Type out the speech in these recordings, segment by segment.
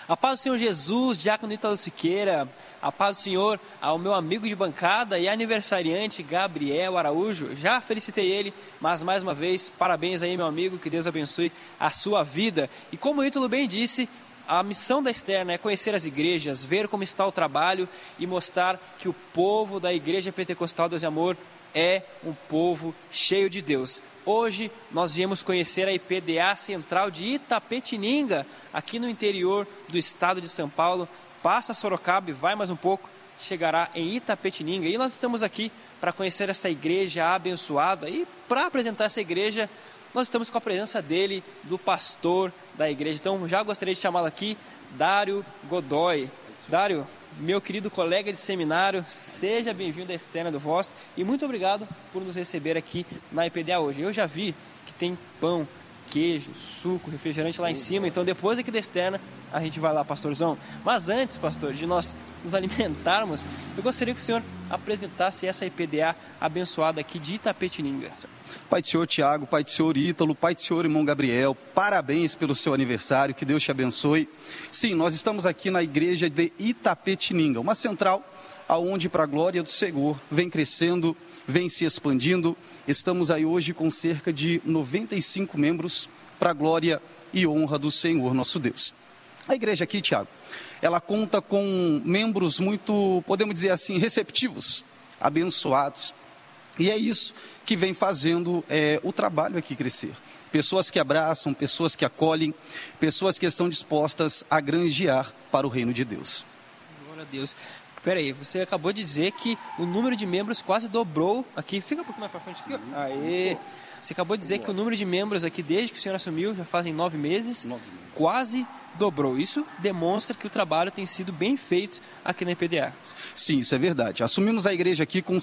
A paz do Senhor Jesus, diácono Ítalo Siqueira, a paz do Senhor ao meu amigo de bancada e aniversariante Gabriel Araújo. Já felicitei ele, mas mais uma vez, parabéns aí meu amigo, que Deus abençoe a sua vida. E como o Ítalo bem disse, a missão da Externa é conhecer as igrejas, ver como está o trabalho e mostrar que o povo da Igreja Pentecostal Deus e Amor é um povo cheio de Deus. Hoje nós viemos conhecer a IPDA Central de Itapetininga, aqui no interior do estado de São Paulo. Passa Sorocaba e vai mais um pouco, chegará em Itapetininga. E nós estamos aqui para conhecer essa igreja abençoada. E para apresentar essa igreja, nós estamos com a presença dele, do pastor da igreja. Então já gostaria de chamá-lo aqui, Dário Godoy. Dário, meu querido colega de seminário, seja bem-vindo à Externa do Voz e muito obrigado por nos receber aqui na IPDA hoje. Eu já vi que tem pão, queijo, suco, refrigerante lá em cima, então depois aqui da Externa a gente vai lá, pastorzão. Mas antes, pastor, de nós nos alimentarmos, eu gostaria que o senhor apresentasse essa IPDA abençoada aqui de Itapetininga. Pai do Senhor Tiago, Pai do Senhor Ítalo, Pai do Senhor irmão Gabriel, parabéns pelo seu aniversário, que Deus te abençoe. Sim, nós estamos aqui na igreja de Itapetininga, uma central aonde para a glória do Senhor vem crescendo, vem se expandindo. Estamos aí hoje com cerca de 95 membros para a glória e honra do Senhor nosso Deus. A igreja aqui, Tiago, ela conta com membros muito, podemos dizer assim, receptivos, abençoados. E é isso que vem fazendo o trabalho aqui crescer. Pessoas que abraçam, pessoas que acolhem, pessoas que estão dispostas a granjear para o reino de Deus. Glória a Deus. Peraí, você acabou de dizer que o número de membros quase dobrou aqui. Fica um pouquinho mais para frente aqui. Aê! Você acabou de dizer que o número de membros aqui, desde que o senhor assumiu, já fazem 9 meses, quase dobrou. Isso demonstra que o trabalho tem sido bem feito aqui na IPDA. Sim, isso é verdade. Assumimos a igreja aqui com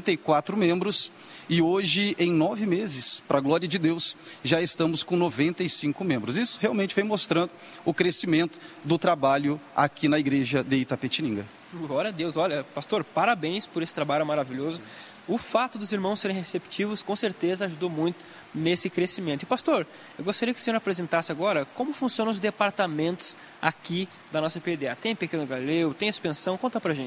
54 membros e hoje, em 9 meses, para a glória de Deus, já estamos com 95 membros. Isso realmente vem mostrando o crescimento do trabalho aqui na igreja de Itapetininga. Glória a Deus. Olha, pastor, parabéns por esse trabalho maravilhoso. O fato dos irmãos serem receptivos, com certeza, ajudou muito nesse crescimento. E, pastor, eu gostaria que o senhor apresentasse agora como funcionam os departamentos aqui da nossa IPDA. Tem Pequeno Galileu, tem expansão, conta pra gente.